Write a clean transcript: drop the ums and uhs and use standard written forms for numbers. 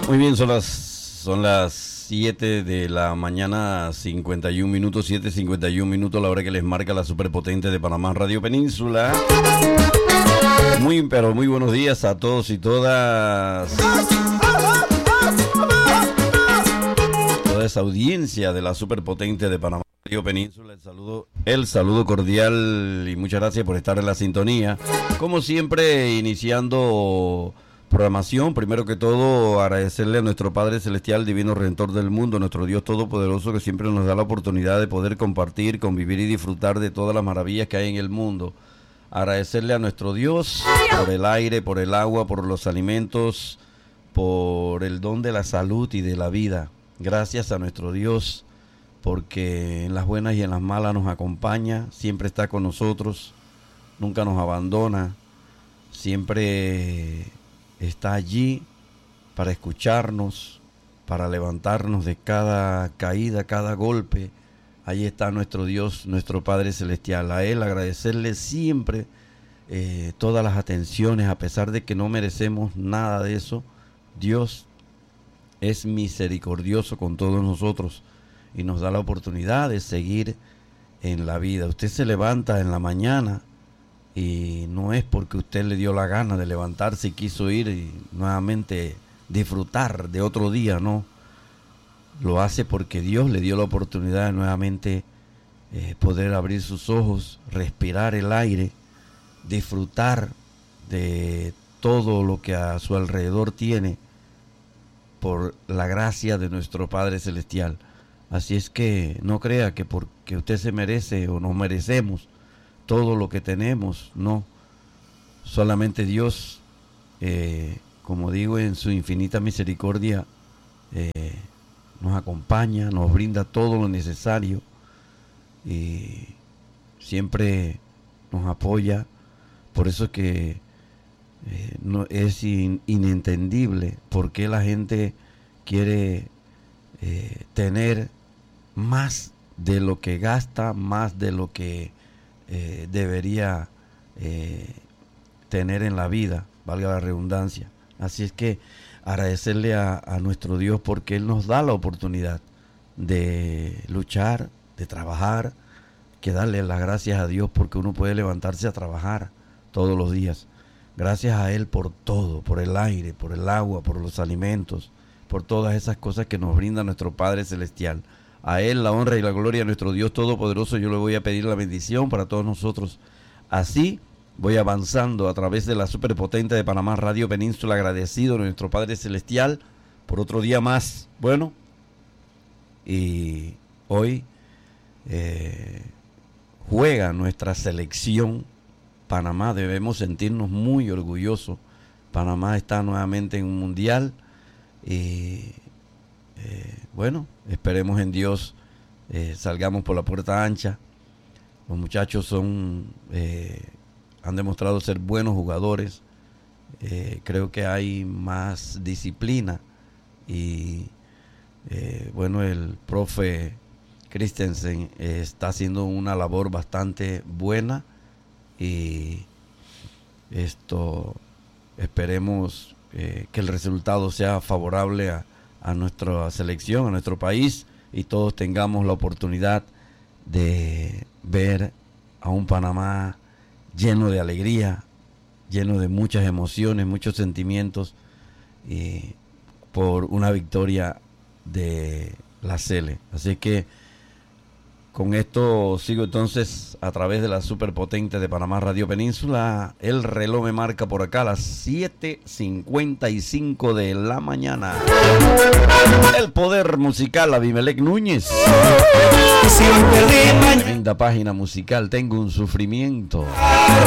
Muy bien, son las 7 de la mañana, 51 minutos, 7:51 minutos, la hora que les marca la superpotente de Panamá, Radio Península. Pero muy buenos días a todos y todas. Toda esa audiencia de la superpotente de Panamá, Radio Península. El saludo cordial y muchas gracias por estar en la sintonía. Como siempre, iniciando programación, primero que todo agradecerle a nuestro Padre Celestial, Divino Redentor del mundo, nuestro Dios Todopoderoso, que siempre nos da la oportunidad de poder compartir, convivir y disfrutar de todas las maravillas que hay en el mundo. Agradecerle a nuestro Dios por el aire, por el agua, por los alimentos, por el don de la salud y de la vida. Gracias a nuestro Dios, porque en las buenas y en las malas nos acompaña, siempre está con nosotros, nunca nos abandona, siempre está allí para escucharnos, para levantarnos de cada caída, cada golpe. Ahí está nuestro Dios, nuestro Padre Celestial. A Él agradecerle siempre todas las atenciones, a pesar de que no merecemos nada de eso. Dios es misericordioso con todos nosotros y nos da la oportunidad de seguir en la vida. Usted se levanta en la mañana y no es porque usted le dio la gana de levantarse y quiso ir y nuevamente disfrutar de otro día, no. Lo hace porque Dios le dio la oportunidad de nuevamente poder abrir sus ojos, respirar el aire, disfrutar de todo lo que a su alrededor tiene por la gracia de nuestro Padre Celestial. Así es que no crea que porque usted se merece o nos merecemos todo lo que tenemos, no. Solamente Dios, como digo, en su infinita misericordia, nos acompaña, nos brinda todo lo necesario y siempre nos apoya. Por eso es que no, es inentendible por qué la gente quiere tener más de lo que gasta, más de lo que debería tener en la vida, valga la redundancia. Así es que agradecerle a nuestro Dios porque Él nos da la oportunidad de luchar, de trabajar, que darle las gracias a Dios porque uno puede levantarse a trabajar todos los días. Gracias a Él por todo, por el aire, por el agua, por los alimentos, por todas esas cosas que nos brinda nuestro Padre Celestial. A Él la honra y la gloria, a nuestro Dios Todopoderoso. Yo le voy a pedir la bendición para todos nosotros. Así voy avanzando a través de la superpotente de Panamá, Radio Península, agradecido a nuestro Padre Celestial por otro día más. Bueno, y hoy juega nuestra selección Panamá. Debemos sentirnos muy orgullosos. Panamá está nuevamente en un mundial y bueno, esperemos en Dios salgamos por la puerta ancha. Los muchachos han demostrado ser buenos jugadores. Creo que hay más disciplina y bueno, el profe Christensen está haciendo una labor bastante buena y esperemos que el resultado sea favorable a nuestra selección, a nuestro país, y todos tengamos la oportunidad de ver a un Panamá lleno de alegría, lleno de muchas emociones, muchos sentimientos, por una victoria de la Sele. Así que con esto sigo entonces a través de la superpotente de Panamá, Radio Península. El reloj me marca por acá las 7:55 de la mañana. El poder musical, Abimelec Núñez. Tremenda página musical, tengo un sufrimiento.